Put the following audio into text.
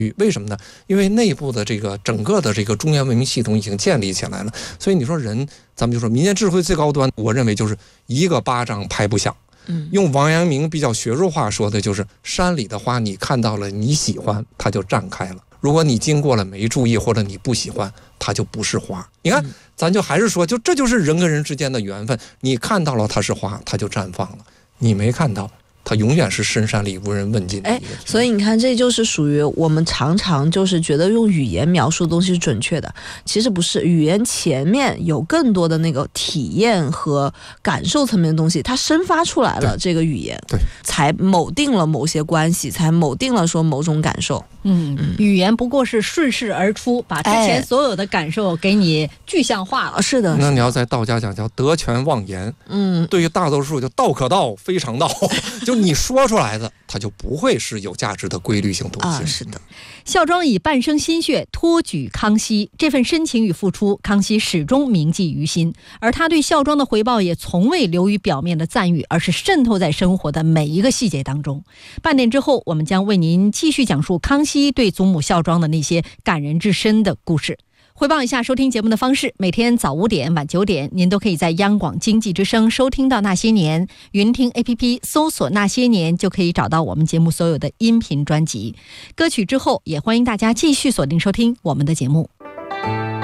为什么呢？因为内部的这个整个的这个中原文明系统已经建立起来了，所以你说人，咱们就说民间智慧最高端，我认为就是一个巴掌拍不响。用王阳明比较学术话说的就是山里的花你看到了你喜欢它就绽开了，如果你经过了没注意或者你不喜欢它就不是花。你看咱就还是说，就这就是人跟人之间的缘分，你看到了它是花它就绽放了，你没看到它永远是深山里无人问津的一个。 所以你看，这就是属于我们常常就是觉得用语言描述的东西是准确的，其实不是，语言前面有更多的那个体验和感受层面的东西，它生发出来了，这个语言对才否定了某些关系，才否定了说某种感受。 语言不过是顺势而出，把之前所有的感受给你具象化了。 是的， 那你要在道家讲叫得权忘言。对于大多数就道可道非常道，就你说出来的它就不会是有价值的规律性东西。 是的。 孝庄以半生心血托举康熙，这份深情与付出，康熙始终铭记于心，而他对孝庄的回报也从未流于表面的赞誉，而是渗透在生活的每一个细节当中。半点之后，我们将为您继续讲述康熙对祖母孝庄的那些感人至深的故事。汇报一下收听节目的方式，每天早5点晚9点您都可以在央广经济之声收听到那些年，云听 APP 搜索那些年就可以找到我们节目所有的音频专辑。歌曲之后也欢迎大家继续锁定收听我们的节目。